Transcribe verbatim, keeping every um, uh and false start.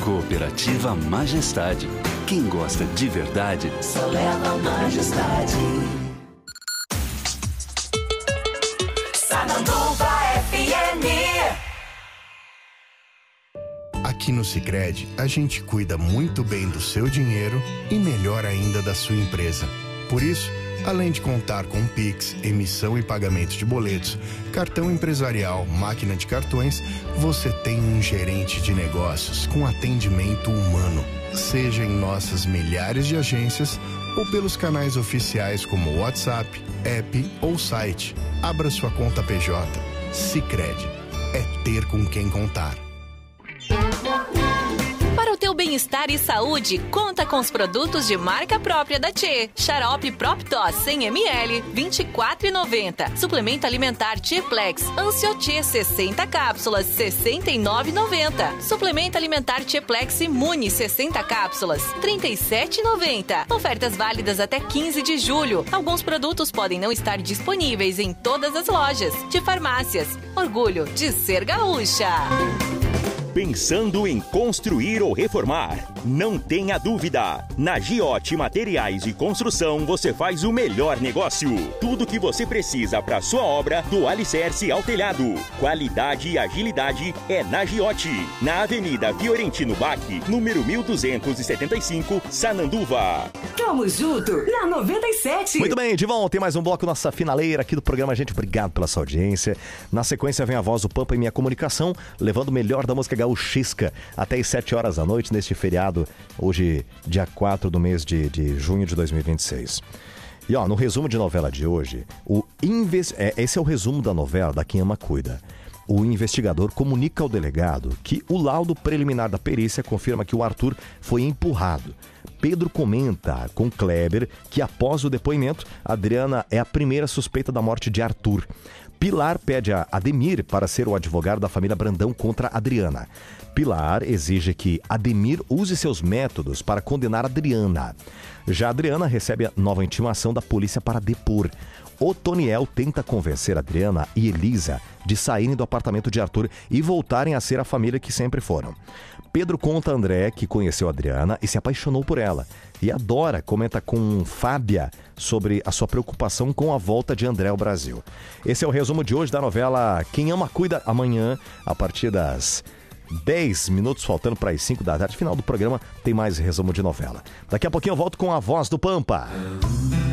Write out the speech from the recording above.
Cooperativa Majestade. Quem gosta de verdade, só leva Majestade. Sananduva F M. Aqui no Sicredi, a gente cuida muito bem do seu dinheiro e melhor ainda da sua empresa. Por isso, além de contar com Pix, emissão e pagamento de boletos, cartão empresarial, máquina de cartões, você tem um gerente de negócios com atendimento humano, seja em nossas milhares de agências ou pelos canais oficiais como WhatsApp, app ou site. Abra sua conta P J. Sicredi. É ter com quem contar. Para o teu bem-estar e saúde, conta com os produtos de marca própria da Tchê. Xarope Proptos cem mililitros, vinte e quatro reais e noventa centavos. Suplemento alimentar Tchê-Plex Ancio-Tchê sessenta cápsulas, sessenta e nove reais e noventa centavos. Suplemento alimentar Tchê-Plex Imune sessenta cápsulas, trinta e sete reais e noventa centavos. Ofertas válidas até quinze de julho. Alguns produtos podem não estar disponíveis em todas as lojas de farmácias. Orgulho de ser gaúcha. Pensando em construir ou reformar? Não tenha dúvida! Na Giote Materiais de Construção você faz o melhor negócio. Tudo que você precisa para sua obra, do alicerce ao telhado. Qualidade e agilidade é na Giote. Na Avenida Fiorentino Bach, número mil duzentos e setenta e cinco, Sananduva. Tamo junto na noventa e sete. Muito bem, de volta, tem mais um bloco, nossa finaleira aqui do programa. Gente, obrigado pela sua audiência. Na sequência vem a voz do Pampa e Minha Comunicação, levando o melhor da música gauchesca até às sete horas da noite neste feriado, hoje dia quatro do mês de, de junho de dois mil e vinte e seis. E ó, no resumo de novela de hoje, o invest... é, esse é o resumo da novela da Quem Ama Cuida. O investigador comunica ao delegado que o laudo preliminar da perícia confirma que o Arthur foi empurrado. Pedro comenta com Kleber que após o depoimento, Adriana é a primeira suspeita da morte de Arthur. Pilar pede a Ademir para ser o advogado da família Brandão contra Adriana. Pilar exige que Ademir use seus métodos para condenar Adriana. Já Adriana recebe a nova intimação da polícia para depor. Otoniel tenta convencer Adriana e Elisa de saírem do apartamento de Arthur e voltarem a ser a família que sempre foram. Pedro conta a André que conheceu Adriana e se apaixonou por ela. E a Dora comenta com Fábia sobre a sua preocupação com a volta de André ao Brasil. Esse é o resumo de hoje da novela Quem Ama Cuida. Amanhã, a partir das dez minutos, faltando para as cinco da tarde, final do programa, tem mais resumo de novela. Daqui a pouquinho eu volto com a voz do Pampa.